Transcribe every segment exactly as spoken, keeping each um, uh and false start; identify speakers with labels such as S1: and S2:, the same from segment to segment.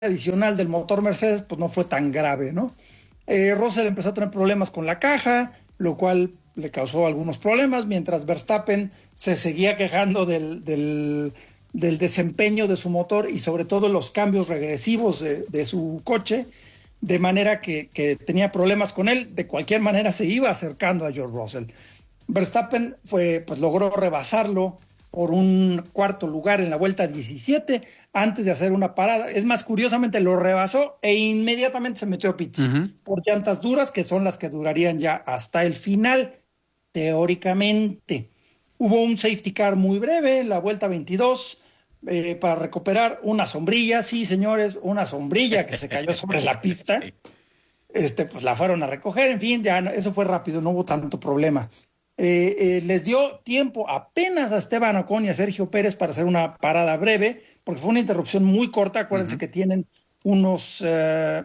S1: adicional del motor Mercedes, pues no fue tan grave, ¿no? Eh, Russell empezó a tener problemas con la caja, lo cual le causó algunos problemas, mientras Verstappen se seguía quejando del, del, del desempeño de su motor y sobre todo los cambios regresivos de, de su coche, de manera que, que tenía problemas con él. De cualquier manera se iba acercando a George Russell. Verstappen fue, pues logró rebasarlo por un cuarto lugar en la vuelta diecisiete antes de hacer una parada. Es más, curiosamente lo rebasó e inmediatamente se metió a pits
S2: Ujú.
S1: por llantas duras, que son las que durarían ya hasta el final, teóricamente. Hubo un safety car muy breve en la vuelta veintidós eh, para recuperar una sombrilla. Sí, señores, una sombrilla que se cayó sobre la pista.
S2: Sí.
S1: Este, pues la fueron a recoger, en fin, ya no- eso fue rápido, no hubo tanto problema. Eh, eh, les dio tiempo apenas a Esteban Ocon y a Sergio Pérez para hacer una parada breve, porque fue una interrupción muy corta. Acuérdense
S2: Ujú.
S1: que tienen unos, eh,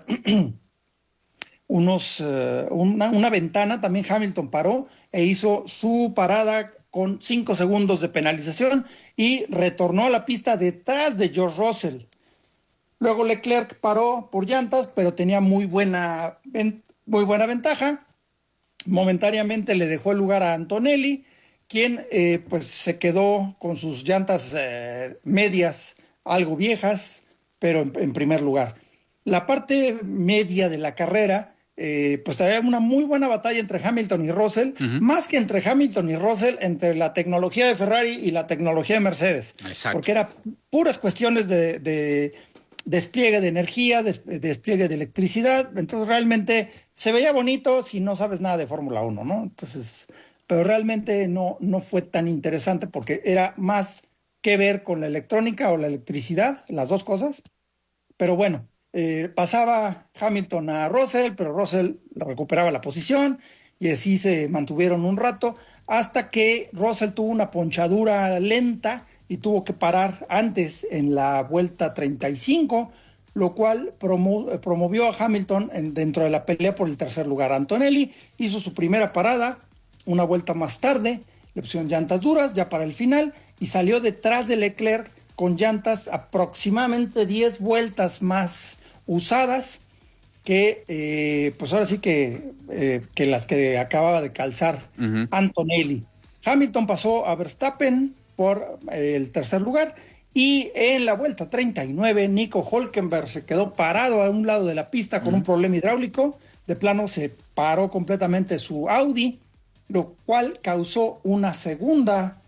S1: unos eh, una, una ventana. También Hamilton paró e hizo su parada con cinco segundos de penalización y retornó a la pista detrás de George Russell. Luego Leclerc paró por llantas, pero tenía muy buena, muy buena ventaja. Momentáneamente le dejó el lugar a Antonelli, quien eh, pues se quedó con sus llantas eh, medias algo viejas, pero en, en primer lugar. La parte media de la carrera, eh, pues traía una muy buena batalla entre Hamilton y Russell,
S2: Ujú.
S1: más que entre Hamilton y Russell, entre la tecnología de Ferrari y la tecnología de Mercedes,
S2: Exacto.
S1: porque era puras cuestiones de, de despliegue de energía, des, despliegue de electricidad. Entonces realmente se veía bonito si no sabes nada de Fórmula uno, ¿no? Entonces, pero realmente no, no fue tan interesante porque era más que ver con la electrónica o la electricidad, las dos cosas. Pero bueno, eh, pasaba Hamilton a Russell, pero Russell recuperaba la posición y así se mantuvieron un rato hasta que Russell tuvo una ponchadura lenta y tuvo que parar antes en la vuelta treinta y cinco, lo cual promo promovió a Hamilton en, dentro de la pelea por el tercer lugar. Antonelli hizo su primera parada una vuelta más tarde, le pusieron llantas duras ya para el final y salió detrás de Leclerc con llantas aproximadamente diez vueltas más usadas que, eh, pues ahora sí que, eh, que las que acababa de calzar
S2: Ujú.
S1: Antonelli. Hamilton pasó a Verstappen por eh, el tercer lugar y en la vuelta treinta y nueve Nico Hülkenberg se quedó parado a un lado de la pista con un
S2: Ujú.
S1: problema hidráulico. De plano se paró completamente su Audi, lo cual causó una segunda,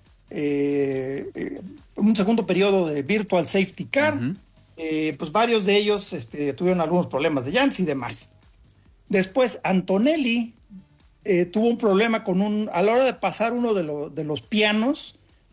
S1: eh, eh, un segundo periodo de virtual safety car.
S2: Ujú.
S1: Eh, pues varios de ellos este, tuvieron algunos problemas de llantas y demás. Después Antonelli eh, tuvo un problema con un, a la hora de pasar uno de, lo, de los pianos,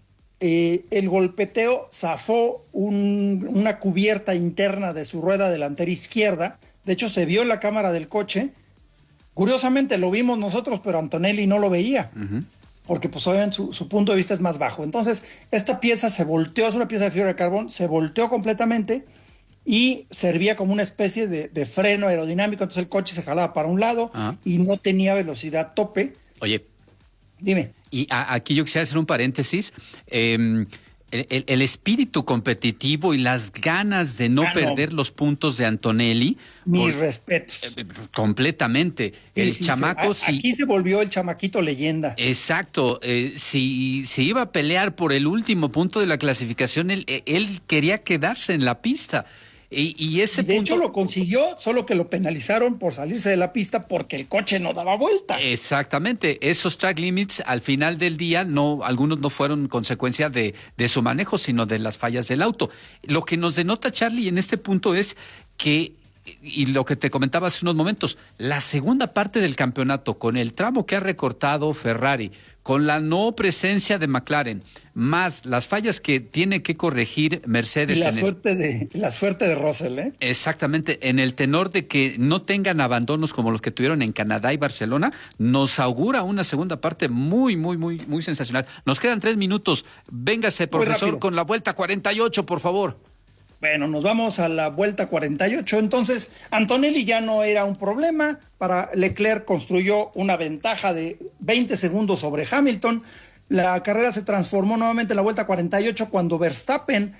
S1: eh, el golpeteo zafó un, una cubierta interna de su rueda delantera izquierda. De hecho, se vio en la cámara del coche. Curiosamente lo vimos nosotros, pero Antonelli no lo veía,
S2: Ujú.
S1: porque pues obviamente su, su punto de vista es más bajo. Entonces, esta pieza se volteó, es una pieza de fibra de carbón, se volteó completamente y servía como una especie de, de freno aerodinámico. Entonces el coche se jalaba para un lado
S2: Ajá.
S1: y no tenía velocidad tope.
S2: Oye,
S1: Dime.
S2: y a- aquí yo quisiera hacer un paréntesis. Eh, el, el- el espíritu competitivo y las ganas de no
S1: Ah, no,
S2: perder los puntos de Antonelli,
S1: mis
S2: por,
S1: respetos.
S2: eh, completamente.
S1: Sí,
S2: El
S1: sí, se-
S2: chamaco,
S1: a-
S2: sí.
S1: aquí se volvió el chamaquito leyenda.
S2: Exacto, eh, si, si iba a pelear por el último punto de la clasificación, él, él quería quedarse en la pista. Y, y ese
S1: Y de hecho
S2: punto,
S1: lo consiguió, solo que lo penalizaron por salirse de la pista porque el coche no daba vuelta.
S2: exactamente, esos track limits al final del día, no, algunos no fueron consecuencia de, de su manejo, sino de las fallas del auto. Lo que nos denota, Charlie, en este punto es que, y lo que te comentaba hace unos momentos, la segunda parte del campeonato, con el tramo que ha recortado Ferrari, con la no presencia de McLaren, más las fallas que tiene que corregir
S1: Y
S2: Mercedes
S1: la
S2: en el...
S1: suerte de, la suerte de Russell, ¿eh?
S2: Exactamente, en el tenor de que no tengan abandonos como los que tuvieron en Canadá y Barcelona, nos augura una segunda parte muy, muy, muy, muy sensacional. Nos quedan tres minutos. Véngase,
S1: Muy
S2: profesor,
S1: rápido.
S2: con la vuelta cuarenta y ocho, por favor.
S1: Bueno, nos vamos a la vuelta cuarenta y ocho. Entonces, Antonelli ya no era un problema. Para Leclerc construyó una ventaja de veinte segundos sobre Hamilton. La carrera se transformó nuevamente en la vuelta cuarenta y ocho cuando Verstappen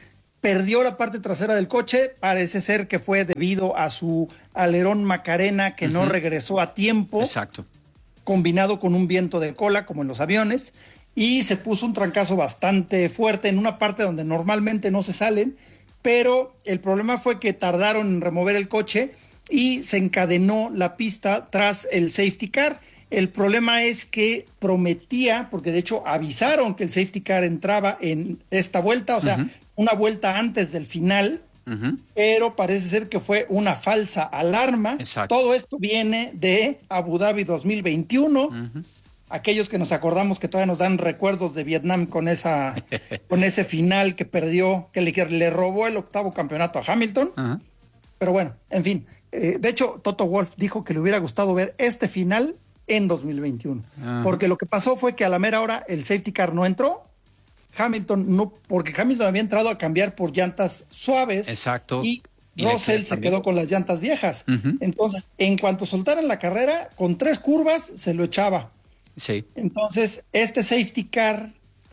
S1: perdió la parte trasera del coche, parece ser que fue debido a su alerón Macarena que uh-huh. no regresó a tiempo.
S2: Exacto.
S1: Combinado con un viento de cola, como en los aviones, y se puso un trancazo bastante fuerte en una parte donde normalmente no se salen, pero el problema fue que tardaron en remover el coche y se encadenó la pista tras el safety car. El problema es que prometía, porque de hecho avisaron que el safety car entraba en esta vuelta, o sea, uh-huh. una vuelta antes del final, uh-huh. pero parece ser que fue una falsa alarma.
S2: Exacto.
S1: Todo esto viene de Abu Dhabi dos mil veintiuno. Uh-huh. Aquellos que nos acordamos que todavía nos dan recuerdos de Vietnam con esa con ese final que perdió, que le, que le robó el octavo campeonato a Hamilton. Uh-huh. Pero bueno, en fin. Eh, de hecho, Toto Wolff dijo que le hubiera gustado ver este final en dos mil veintiuno. Uh-huh. Porque lo que pasó fue que a la mera hora el safety car no entró. Hamilton no, porque Hamilton había entrado a cambiar por llantas suaves.
S2: Exacto.
S1: Y, y Russell se también quedó con las llantas viejas. Uh-huh. Entonces, en cuanto soltaran la carrera, con tres curvas se lo echaba.
S2: Sí.
S1: Entonces, este safety car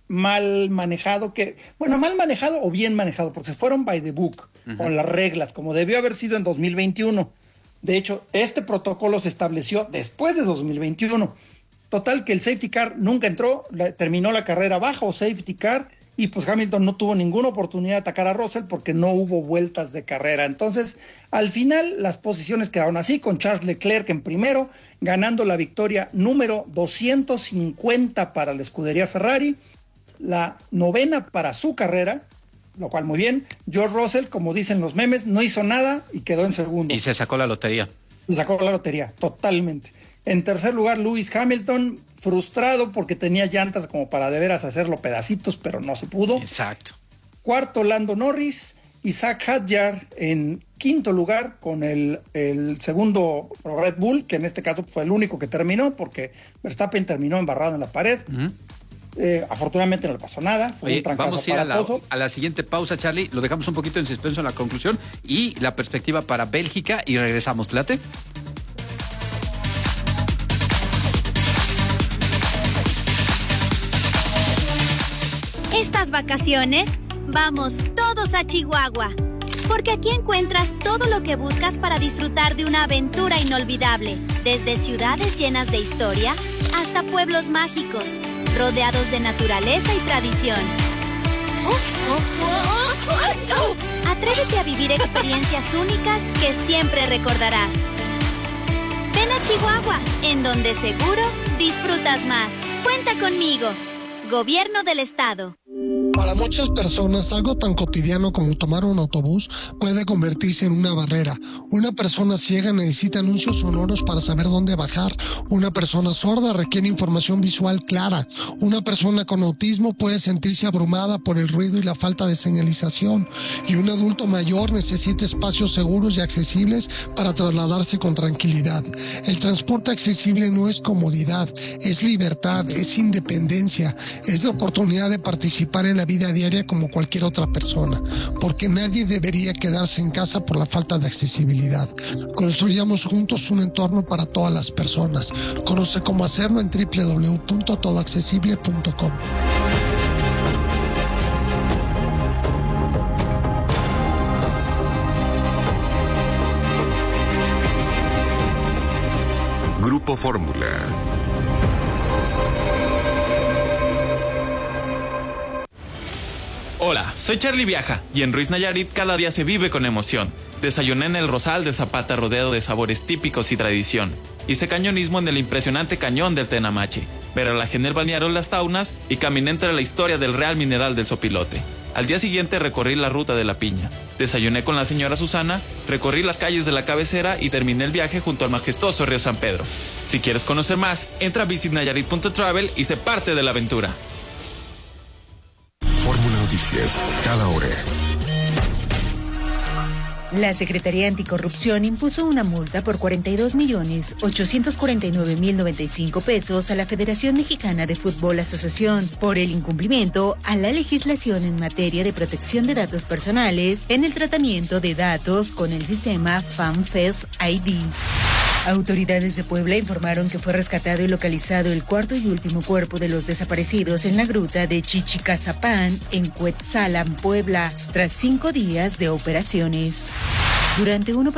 S1: mal manejado, que, bueno, mal manejado o bien manejado, porque se fueron by the book, uh-huh. con las reglas, como debió haber sido en dos mil veintiuno. De hecho, este protocolo se estableció después de dos mil veintiuno. Total que el safety car nunca entró, la, terminó la carrera bajo safety car y pues Hamilton no tuvo ninguna oportunidad de atacar a Russell porque no hubo vueltas de carrera. Entonces, al final las posiciones quedaron así, con Charles Leclerc en primero, ganando la victoria número doscientos cincuenta para la escudería Ferrari, la novena para su carrera, lo cual muy bien. George Russell, como dicen los memes, no hizo nada y quedó en segundo.
S2: Y se sacó la lotería.
S1: Se sacó la lotería, totalmente. En tercer lugar, Lewis Hamilton, frustrado porque tenía llantas como para de veras hacerlo pedacitos, pero no se pudo.
S2: Exacto.
S1: Cuarto, Lando Norris. Isaac Hadjar en quinto lugar con el, el segundo Red Bull, que en este caso fue el único que terminó porque Verstappen terminó embarrado en la pared. Uh-huh. Eh, afortunadamente no le pasó nada. Fue
S2: Oye,
S1: un trancazo
S2: vamos a ir a la,
S1: todo.
S2: a la siguiente pausa, Charlie. Lo dejamos un poquito en suspenso en la conclusión y la perspectiva para Bélgica y regresamos. ¿Te late?
S3: Estas vacaciones, vamos todos a Chihuahua, porque aquí encuentras todo lo que buscas para disfrutar de una aventura inolvidable, desde ciudades llenas de historia hasta pueblos mágicos, rodeados de naturaleza y tradición. Atrévete a vivir experiencias únicas que siempre recordarás. Ven a Chihuahua, en donde seguro disfrutas más. Cuenta conmigo. Gobierno del Estado.
S4: Para muchas personas, algo tan cotidiano como tomar un autobús puede convertirse en una barrera. Una persona ciega necesita anuncios sonoros para saber dónde bajar. Una persona sorda requiere información visual clara. Una persona con autismo puede sentirse abrumada por el ruido y la falta de señalización. Y un adulto mayor necesita espacios seguros y accesibles para trasladarse con tranquilidad. El transporte accesible no es comodidad, es libertad, es independencia, es la oportunidad de participar en la vida diaria como cualquier otra persona, porque nadie debería quedarse en casa por la falta de accesibilidad. Construyamos juntos un entorno para todas las personas. Conoce cómo hacerlo en doble u doble u doble u punto todo accesible punto com.
S5: Grupo Fórmula.
S6: Hola, soy Charlie Viaja y en Ruiz Nayarit cada día se vive con emoción. Desayuné en el Rosal de Zapata rodeado de sabores típicos y tradición. Hice cañonismo en el impresionante cañón del Tenamache. Veralajé en el balneario Las Taunas y caminé entre la historia del Real Mineral del Sopilote. Al día siguiente recorrí la ruta de la Piña. Desayuné con la señora Susana, recorrí las calles de la cabecera y terminé el viaje junto al majestuoso río San Pedro. Si quieres conocer más, entra a visit nayarit punto travel y sé parte de la aventura.
S5: Fórmula Noticias, cada hora.
S7: La Secretaría Anticorrupción impuso una multa por cuarenta y dos millones ochocientos cuarenta y nueve mil noventa y cinco pesos a la Federación Mexicana de Fútbol Asociación por el incumplimiento a la legislación en materia de protección de datos personales en el tratamiento de datos con el sistema FAMFES I D. Autoridades de Puebla informaron que fue rescatado y localizado el cuarto y último cuerpo de los desaparecidos en la gruta de Chichicazapán, en Cuetzalan, Puebla, tras cinco días de operaciones. Durante un